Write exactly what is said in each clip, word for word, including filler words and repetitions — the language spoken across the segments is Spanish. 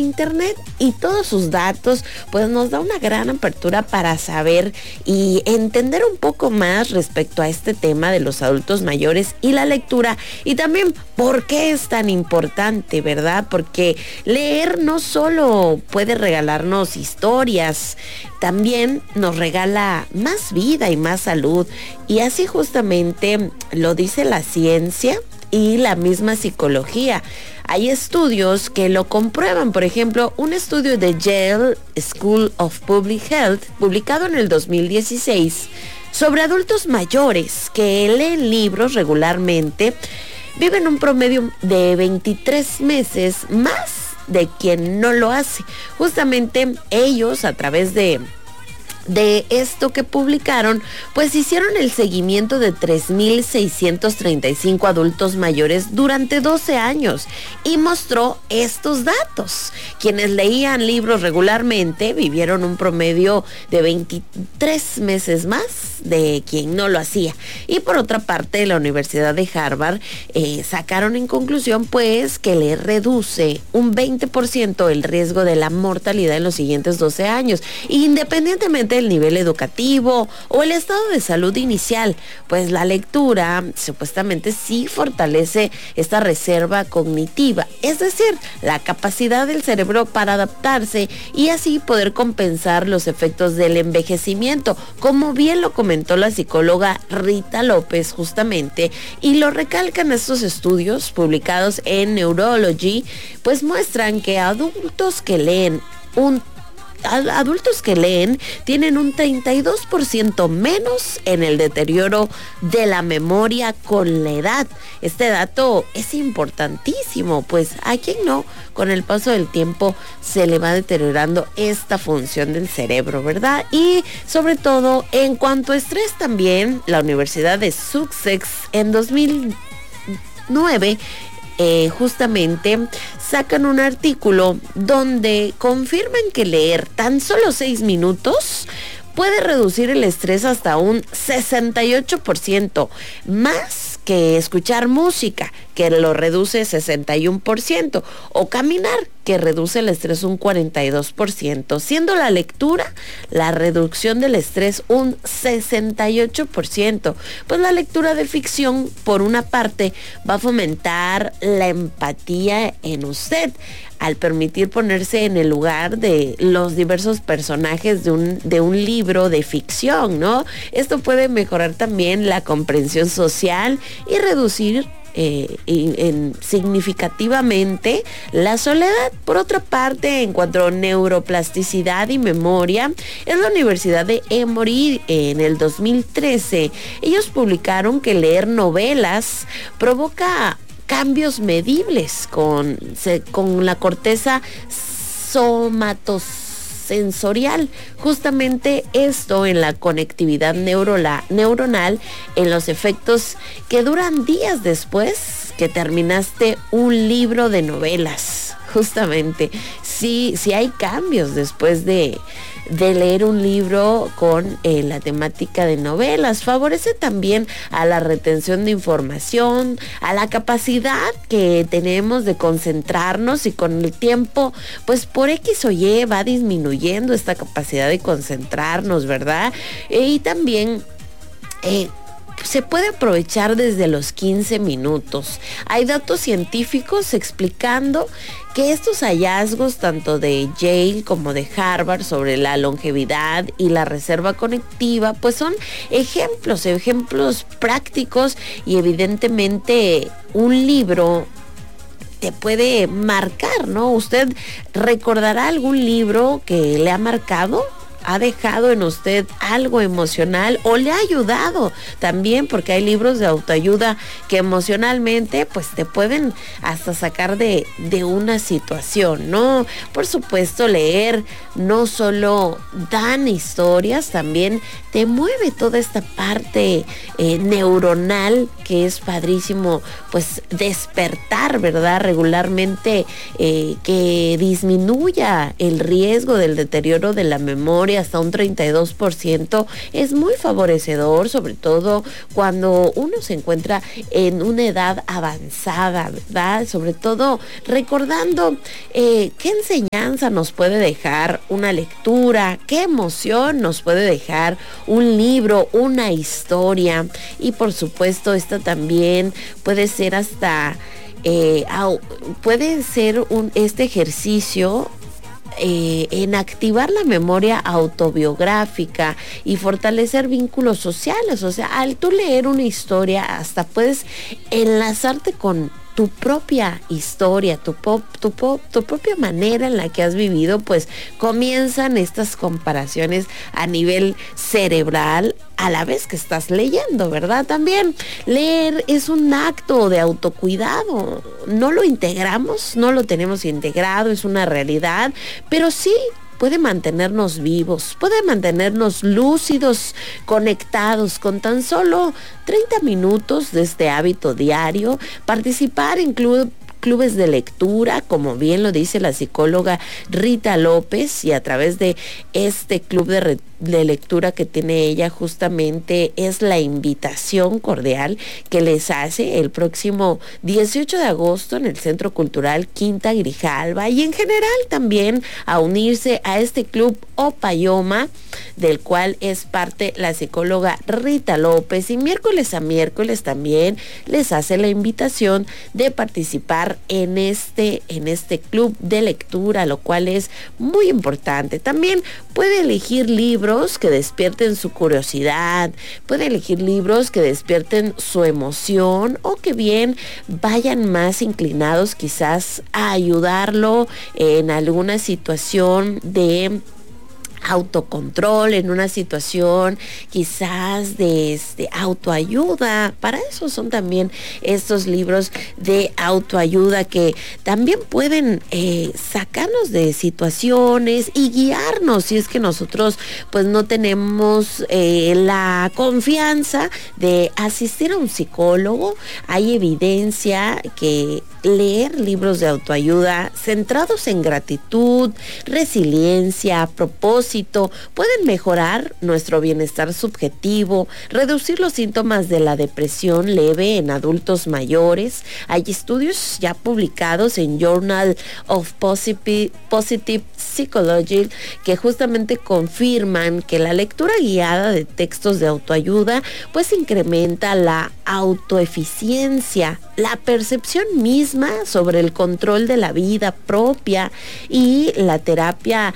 internet y todos sus datos pues nos da una gran apertura para saber y entender un poco más respecto a este tema de los adultos mayores y la lectura, y también por qué es tan importante, ¿verdad? Porque leer no solo puede regalarnos historias, también nos regala más vida y más salud, y así justamente lo dice la ciencia y la misma psicología. Hay estudios que lo comprueban. Por ejemplo, un estudio de Yale School of Public Health, publicado en el dos mil dieciséis, sobre adultos mayores que leen libros regularmente, viven un promedio de veintitrés meses más de quien no lo hace. Justamente ellos, a través de de esto que publicaron, pues hicieron el seguimiento de tres mil seiscientos treinta y cinco adultos mayores durante doce años y mostró estos datos. Quienes leían libros regularmente vivieron un promedio de veintitrés meses más de quien no lo hacía. Y por otra parte, la Universidad de Harvard eh, sacaron en conclusión pues que le reduce un veinte por ciento el riesgo de la mortalidad en los siguientes doce años, independientemente del nivel educativo o el estado de salud inicial. Pues la lectura supuestamente sí fortalece esta reserva cognitiva, es decir, la capacidad del cerebro para adaptarse y así poder compensar los efectos del envejecimiento, como bien lo comentó la psicóloga Rita López justamente, y lo recalcan estos estudios publicados en Neurology, pues muestran que adultos que leen un adultos que leen tienen un treinta y dos por ciento menos en el deterioro de la memoria con la edad. Este dato es importantísimo, pues a quien no, con el paso del tiempo se le va deteriorando esta función del cerebro, ¿verdad? Y sobre todo en cuanto a estrés también, la Universidad de Sussex en dos mil nueve Eh, justamente sacan un artículo donde confirman que leer tan solo seis minutos puede reducir el estrés hasta un sesenta y ocho por ciento, más que escuchar música, que lo reduce sesenta y uno por ciento, o caminar, que reduce el estrés un cuarenta y dos por ciento, siendo la lectura la reducción del estrés un sesenta y ocho por ciento. Pues la lectura de ficción, por una parte, va a fomentar la empatía en usted, al permitir ponerse en el lugar de los diversos personajes de un, de un libro de ficción, ¿no? Esto puede mejorar también la comprensión social y reducir Eh, en, significativamente la soledad. Por otra parte, en cuanto a neuroplasticidad y memoria, en la Universidad de Emory en el dos mil trece, ellos publicaron que leer novelas provoca cambios medibles con, se, con la corteza somatosensorial. Sensorial, justamente esto en la conectividad neurola, neuronal, en los efectos que duran días después que terminaste un libro de novelas. Justamente, sí, sí hay cambios después de, de leer un libro con eh, la temática de novelas. Favorece también a la retención de información, a la capacidad que tenemos de concentrarnos, y con el tiempo, pues por X o Y va disminuyendo esta capacidad de concentrarnos, ¿verdad? Eh, y también Eh, se puede aprovechar desde los quince minutos. Hay datos científicos explicando que estos hallazgos, tanto de Yale como de Harvard, sobre la longevidad y la reserva conectiva, pues son ejemplos, ejemplos prácticos, y evidentemente un libro te puede marcar, ¿no? ¿Usted recordará algún libro que le ha marcado? ¿Ha dejado en usted algo emocional o le ha ayudado también? Porque hay libros de autoayuda que emocionalmente pues te pueden hasta sacar de, de una situación, ¿no? Por supuesto, leer no solo dan historias, también te mueve toda esta parte eh, neuronal, que es padrísimo pues despertar, ¿verdad? Regularmente, eh, que disminuya el riesgo del deterioro de la memoria memoria hasta un treinta y dos por ciento es muy favorecedor, sobre todo cuando uno se encuentra en una edad avanzada, ¿verdad? Sobre todo recordando eh, qué enseñanza nos puede dejar una lectura, qué emoción nos puede dejar un libro, una historia. Y por supuesto, esta también puede ser hasta, eh, puede ser un, este ejercicio Eh, en activar la memoria autobiográfica y fortalecer vínculos sociales. O sea, al tú leer una historia, hasta puedes enlazarte con tu propia historia, tu, pop, tu, pop, tu propia manera en la que has vivido. Pues comienzan estas comparaciones a nivel cerebral a la vez que estás leyendo, ¿verdad? También leer es un acto de autocuidado. No lo integramos, no lo tenemos integrado, es una realidad, pero sí puede mantenernos vivos, puede mantenernos lúcidos, conectados con tan solo treinta minutos de este hábito diario. Participar en club clubes de lectura, como bien lo dice la psicóloga Rita López, y a través de este club de, re, de lectura que tiene ella, justamente es la invitación cordial que les hace el próximo dieciocho de agosto en el Centro Cultural Quinta Grijalva, y en general también a unirse a este club Opayoma, del cual es parte la psicóloga Rita López, y miércoles a miércoles también les hace la invitación de participar en este, en este club de lectura, lo cual es muy importante. También puede elegir libros que despierten su curiosidad, puede elegir libros que despierten su emoción, o que bien vayan más inclinados quizás a ayudarlo en alguna situación de autocontrol, en una situación quizás de este, autoayuda. Para eso son también estos libros de autoayuda, que también pueden eh, sacarnos de situaciones y guiarnos si es que nosotros pues no tenemos eh, la confianza de asistir a un psicólogo. Hay evidencia que leer libros de autoayuda centrados en gratitud, resiliencia, propósito, pueden mejorar nuestro bienestar subjetivo, reducir los síntomas de la depresión leve en adultos mayores. Hay estudios ya publicados en Journal of Positive, Positive Psychology que justamente confirman que la lectura guiada de textos de autoayuda pues incrementa la autoeficiencia, la percepción misma sobre el control de la vida propia, y la terapia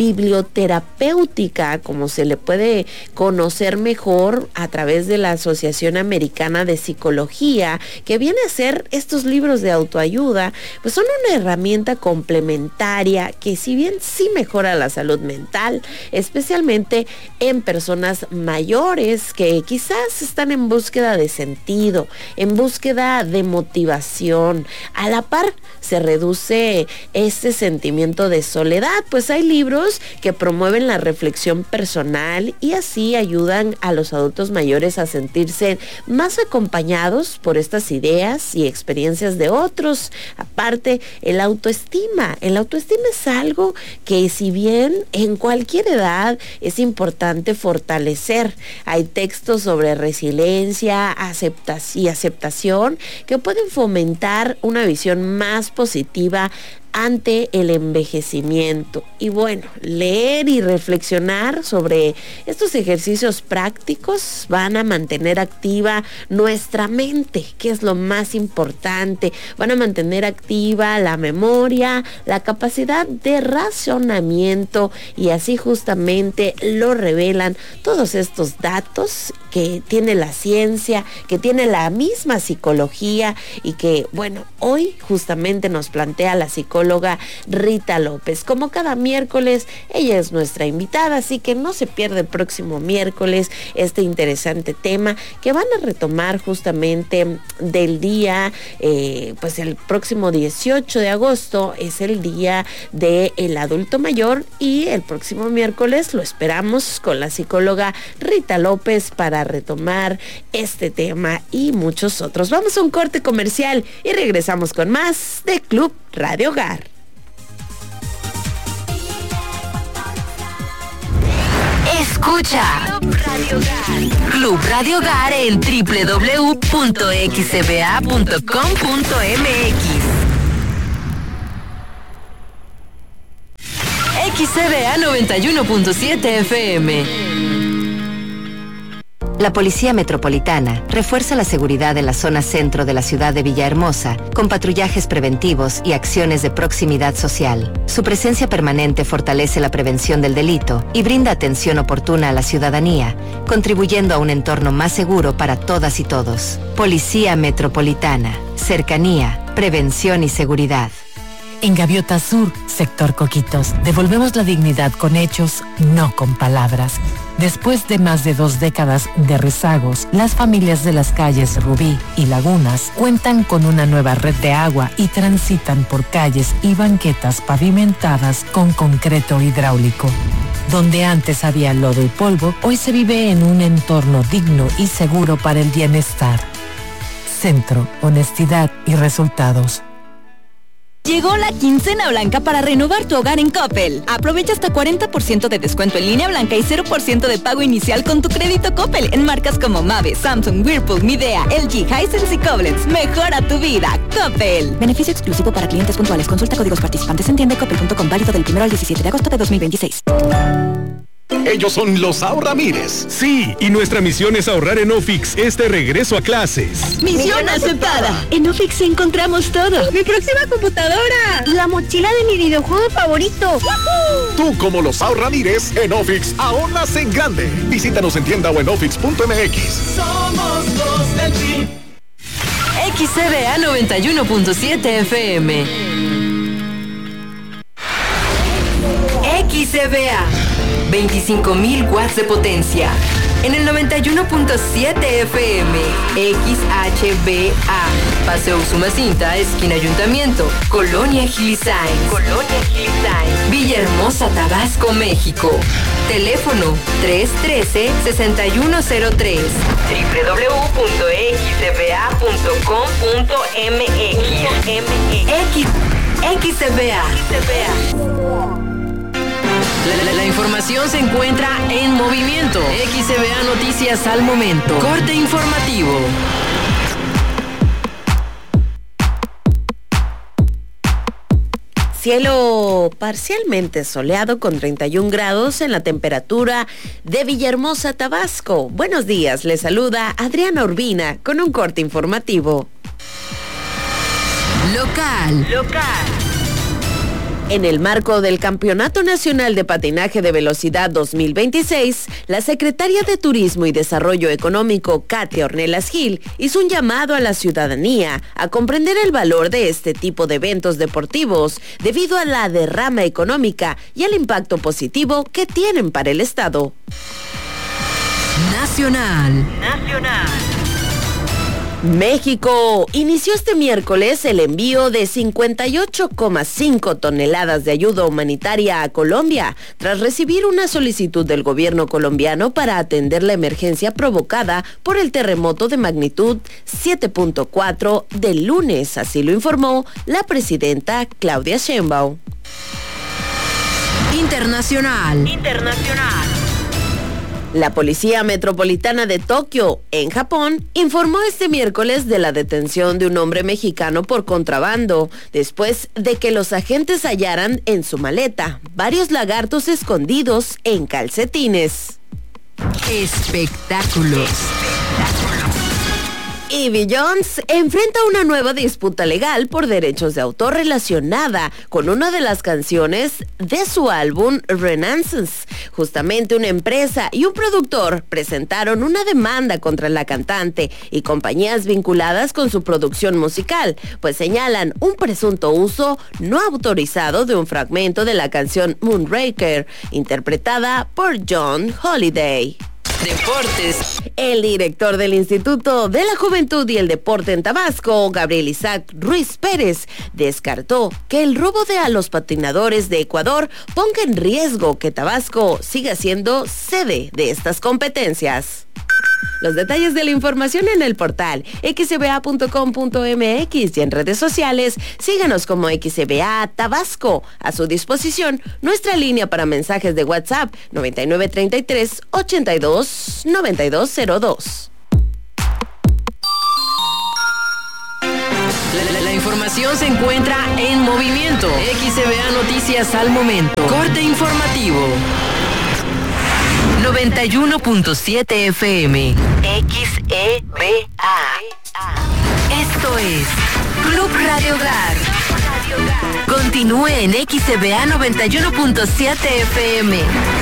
biblioterapéutica, como se le puede conocer mejor a través de la Asociación Americana de Psicología, que viene a ser estos libros de autoayuda, pues son una herramienta complementaria que, si bien sí mejora la salud mental, especialmente en personas mayores que quizás están en búsqueda de sentido, en búsqueda de motivación. A la par se reduce este sentimiento de soledad, pues hay libros que promueven la reflexión personal y así ayudan a los adultos mayores a sentirse más acompañados por estas ideas y experiencias de otros. Aparte, el autoestima. El autoestima es algo que, si bien en cualquier edad es importante fortalecer, hay textos sobre resiliencia, aceptación y aceptación que pueden fomentar una visión más positiva ante el envejecimiento. Y bueno, leer y reflexionar sobre estos ejercicios prácticos van a mantener activa nuestra mente, que es lo más importante. Van a mantener activa la memoria, la capacidad de razonamiento, y así justamente lo revelan todos estos datos que tiene la ciencia, que tiene la misma psicología, y que, bueno, hoy justamente nos plantea la psicóloga Rita López. Como cada miércoles, ella es nuestra invitada, así que no se pierde el próximo miércoles este interesante tema que van a retomar justamente del día, eh, pues el próximo dieciocho de agosto es el día del adulto mayor, y el próximo miércoles lo esperamos con la psicóloga Rita López para retomar este tema y muchos otros. Vamos a un corte comercial y regresamos con más de Club Radio Hogar. Escucha Club Radio Hogar. Club Radio Hogar en doble u doble u doble u punto x c b a punto com punto m x. X C B A noventa y uno punto siete F M. La Policía Metropolitana refuerza la seguridad en la zona centro de la ciudad de Villahermosa con patrullajes preventivos y acciones de proximidad social. Su presencia permanente fortalece la prevención del delito y brinda atención oportuna a la ciudadanía, contribuyendo a un entorno más seguro para todas y todos. Policía Metropolitana, cercanía, prevención y seguridad. En Gaviota Sur, sector Coquitos, devolvemos la dignidad con hechos, no con palabras. Después de más de dos décadas de rezagos, las familias de las calles Rubí y Lagunas cuentan con una nueva red de agua y transitan por calles y banquetas pavimentadas con concreto hidráulico. Donde antes había lodo y polvo, hoy se vive en un entorno digno y seguro para el bienestar. Centro, honestidad y resultados. Llegó la quincena blanca para renovar tu hogar en Coppel. Aprovecha hasta cuarenta por ciento de descuento en línea blanca y cero por ciento de pago inicial con tu crédito Coppel en marcas como Mave, Samsung, Whirlpool, Midea, L G, Hisense y Koblenz. Mejora tu vida, Coppel. Beneficio exclusivo para clientes puntuales. Consulta códigos participantes en tienda coppel punto com, válido del primero al diecisiete de agosto de dos mil veintiséis. Ellos son los Ahorramires. Sí, y nuestra misión es ahorrar en Ofix este regreso a clases. ¡Misión aceptada! En Ofix encontramos todo. ¡Mi próxima computadora! ¡La mochila de mi videojuego favorito! ¡Woohoo! Tú, como los Ahorramires, en Ofix ahorras en grande. Visítanos en tienda o en ofix punto m x. Somos los del team. X C B A noventa y uno punto siete F M. X C B A veinticinco mil watts de potencia. En el noventa y uno punto siete F M. X H B A. Paseo Usumacinta, esquina Ayuntamiento. Colonia Gilisain. Colonia Gilisain. Villahermosa, Tabasco, México. Teléfono tres uno tres, seis uno cero tres. doble u doble u doble u punto x c b a punto com punto m x. X, X C B A. La, la, la información se encuentra en movimiento. X C B A Noticias al momento. Corte informativo. Cielo parcialmente soleado con treinta y un grados en la temperatura de Villahermosa, Tabasco. Buenos días, les saluda Adriana Urbina con un corte informativo. Local. Local. En el marco del Campeonato Nacional de Patinaje de Velocidad dos mil veintiséis, la secretaria de Turismo y Desarrollo Económico, Katia Ornelas Gil, hizo un llamado a la ciudadanía a comprender el valor de este tipo de eventos deportivos debido a la derrama económica y al impacto positivo que tienen para el Estado. Nacional. Nacional. México inició este miércoles el envío de cincuenta y ocho coma cinco toneladas de ayuda humanitaria a Colombia, tras recibir una solicitud del gobierno colombiano para atender la emergencia provocada por el terremoto de magnitud siete punto cuatro del lunes, así lo informó la presidenta Claudia Sheinbaum. Internacional. Internacional. La Policía Metropolitana de Tokio, en Japón, informó este miércoles de la detención de un hombre mexicano por contrabando, después de que los agentes hallaran en su maleta varios lagartos escondidos en calcetines. Espectáculos. Ivy Jones enfrenta una nueva disputa legal por derechos de autor relacionada con una de las canciones de su álbum Renaissance. Justamente una empresa y un productor presentaron una demanda contra la cantante y compañías vinculadas con su producción musical, pues señalan un presunto uso no autorizado de un fragmento de la canción Moonraker, interpretada por John Holiday. Deportes. El director del Instituto de la Juventud y el Deporte en Tabasco, Gabriel Isaac Ruiz Pérez, descartó que el robo de a los patinadores de Ecuador ponga en riesgo que Tabasco siga siendo sede de estas competencias. Los detalles de la información en el portal x b a punto com punto m x y en redes sociales, síganos como X B A Tabasco. A su disposición, nuestra línea para mensajes de WhatsApp noventa y nueve treinta y tres ochenta y dos noventa y dos cero dos. La, la, la información se encuentra en movimiento. X B A Noticias al momento. Corte informativo. noventa y uno punto siete F M. X E B A. Esto es Club Radio Hogar. Continúe en X B A noventa y uno punto siete F M.